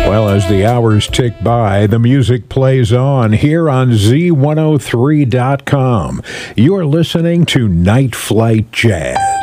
Well, as the hours tick by, the music plays on here on Z103.com. You're listening to Night Flight Jazz.